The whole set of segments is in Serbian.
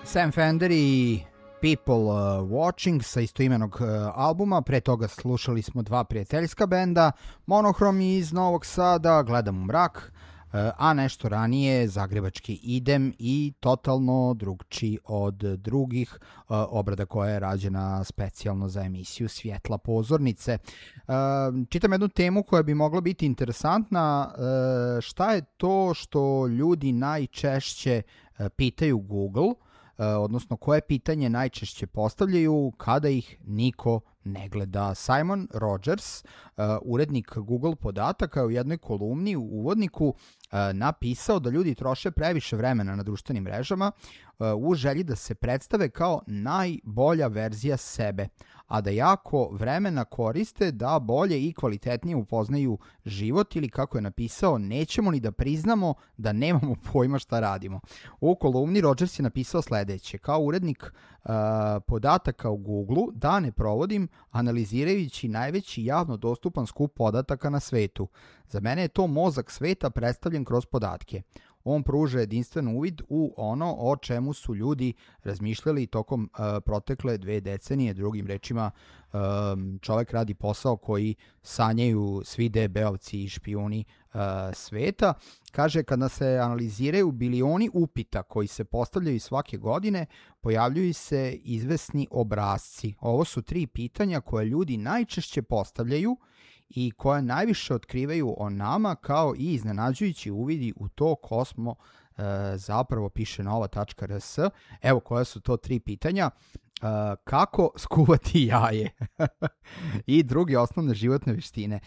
Sam Fender i People Watching sa istoimenog albuma. Pre toga slušali smo dva prijateljska benda, Monohrom iz Novog Sada, Gledam u mrak, a nešto ranije zagrebački Idem i totalno drugčiji od drugih obrada koja je rađena specijalno za emisiju Svjetla pozornice. Čitam jednu temu koja bi mogla biti interesantna. Šta je to što ljudi najčešće pitaju Google, odnosno koje pitanje najčešće postavljaju kada ih niko ne gleda. Simon Rogers, urednik Google podataka, u jednoj kolumni u uvodniku napisao da ljudi troše previše vremena na društvenim mrežama u želji da se predstave kao najbolja verzija sebe, a da jako vremena koriste da bolje i kvalitetnije upoznaju život ili, kako je napisao, nećemo ni da priznamo da nemamo pojma šta radimo. U kolumni Rogers je napisao sledeće: kao urednik podataka u Google dane provodim analizirajući najveći javno dostupan skup podataka na svetu. Za mene je to mozak sveta predstavljen kroz podatke. On pruža jedinstven uvid u ono o čemu su ljudi razmišljali tokom protekle 2 decenije. Drugim rečima, čovek radi posao koji sanjaju svi DB-ovci i špijuni sveta. Kaže, kada se analiziraju bilioni upita koji se postavljaju svake godine, pojavljuju se izvesni obrasci. Ovo su 3 pitanja koje ljudi najčešće postavljaju i koja najviše otkrivaju o nama, kao i iznenađujući uvidi u to ko smo zapravo, piše nova.rs. Evo koja su to 3 pitanja. Kako skuvati jaje? I druge osnovne životne veštine.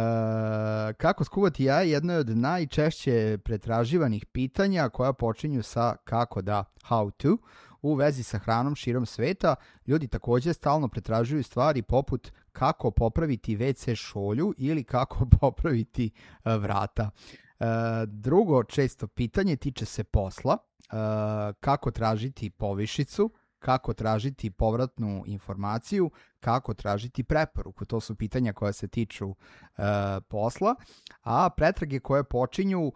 Kako skuvati jaje jedno je od najčešće pretraživanih pitanja koja počinju sa kako da, how to. U vezi sa hranom širom sveta, ljudi također stalno pretražuju stvari poput kako popraviti WC šolju ili kako popraviti vrata. Drugo često pitanje tiče se posla, kako tražiti povišicu, kako tražiti povratnu informaciju, kako tražiti preporuku. To su pitanja koja se tiču posla, a pretrage koje počinju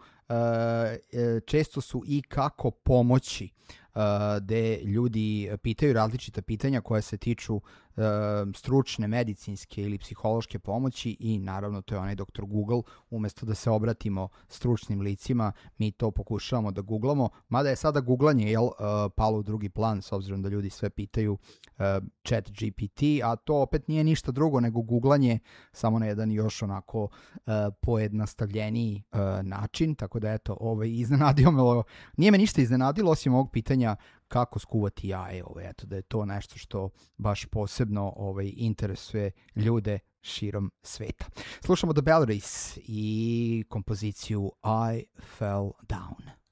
često su i kako pomoći, gde ljudi pitaju različita pitanja koja se tiču stručne, medicinske ili psihološke pomoći i naravno to je onaj Dr. Google. Umesto da se obratimo stručnim licima, mi to pokušavamo da googlamo, mada je sada googlanje palo u drugi plan s obzirom da ljudi sve pitaju Chat GPT, a to opet nije ništa drugo nego googlanje, samo na jedan još onako pojednostavljeniji način, tako da eto, iznenadio me, nije me ništa iznenadilo osim ovog pitanja kako skuvati jaje, eto, da je to nešto što baš posebno interesuje ljude širom sveta. Slušamo The Bell Race i kompoziciju I Fell Down.